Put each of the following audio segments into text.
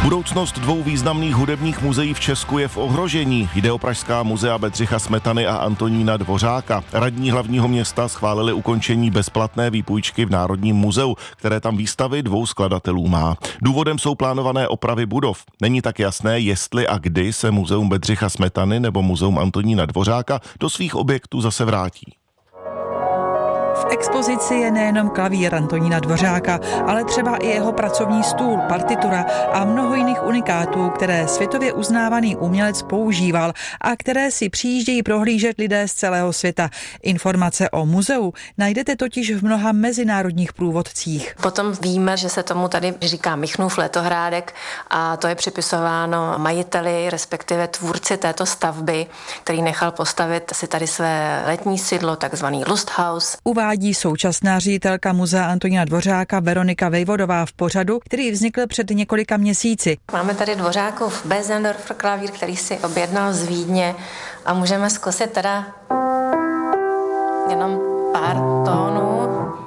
Budoucnost dvou významných hudebních muzeí v Česku je v ohrožení. Jde o pražská muzea Bedřicha Smetany a Antonína Dvořáka. Radní hlavního města schválili ukončení bezplatné výpůjčky v Národním muzeu, které tam výstavy dvou skladatelů má. Důvodem jsou plánované opravy budov. Není tak jasné, jestli a kdy se muzeum Bedřicha Smetany nebo muzeum Antonína Dvořáka do svých objektů zase vrátí. V expozici je nejenom klavír Antonína Dvořáka, ale třeba i jeho pracovní stůl, partitura a mnoho jiných unikátů, které světově uznávaný umělec používal a které si přijíždějí prohlížet lidé z celého světa. Informace o muzeu najdete totiž v mnoha mezinárodních průvodcích. Potom víme, že se tomu tady říká Michnův letohrádek a to je připisováno majiteli, respektive tvůrci této stavby, který nechal postavit si tady své letní sídlo, takzvaný Lusthaus. Uvádí současná ředitelka muzea Antonína Dvořáka Veronika Vejvodová v pořadu, který vznikl před několika měsíci. Máme tady Dvořákův Bösendorfer klavír, který si objednal z Vídně a můžeme zkusit teda jenom pár tónů.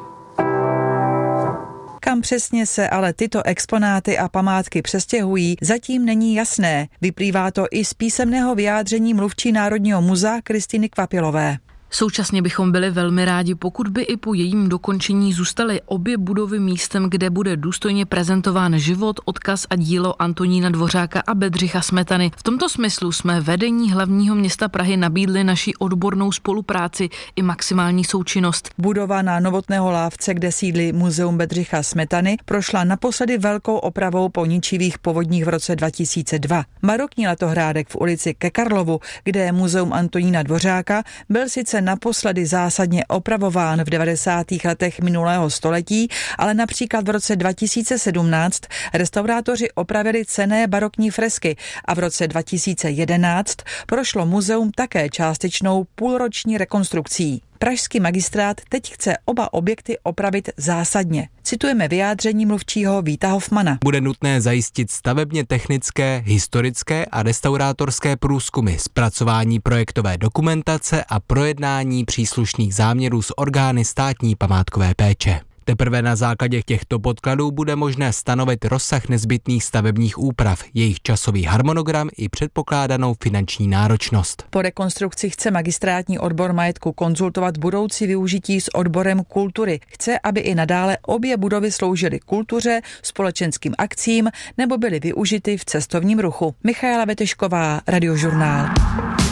Kam přesně se ale tyto exponáty a památky přestěhují, zatím není jasné. Vyplývá to i z písemného vyjádření mluvčí Národního muzea Kristýny Kvapilové. Současně bychom byli velmi rádi, pokud by i po jejím dokončení zůstaly obě budovy místem, kde bude důstojně prezentován život, odkaz a dílo Antonína Dvořáka a Bedřicha Smetany. V tomto smyslu jsme vedení hlavního města Prahy nabídli naši odbornou spolupráci i maximální součinnost. Budova na Novotného Lávce, kde sídlí muzeum Bedřicha Smetany, prošla naposledy velkou opravou po ničivých povodních v roce 2002. Barokní letohrádek v ulici Ke Karlovu, kde je muzeum Antonína Dvořáka, byl sice naposledy zásadně opravován v 90. letech minulého století, ale například v roce 2017 restaurátoři opravili cenné barokní fresky a v roce 2011 prošlo muzeum také částečnou půlroční rekonstrukcí. Pražský magistrát teď chce oba objekty opravit zásadně. Citujeme vyjádření mluvčího Víta Hofmana. Bude nutné zajistit stavebně technické, historické a restaurátorské průzkumy, zpracování projektové dokumentace a projednání příslušných záměrů s orgány státní památkové péče. Teprve na základě těchto podkladů bude možné stanovit rozsah nezbytných stavebních úprav, jejich časový harmonogram i předpokládanou finanční náročnost. Po rekonstrukci chce magistrátní odbor majetku konzultovat budoucí využití s odborem kultury. Chce, aby i nadále obě budovy sloužily kultuře, společenským akcím nebo byly využity v cestovním ruchu. Michaela Vetešková, Radiožurnál.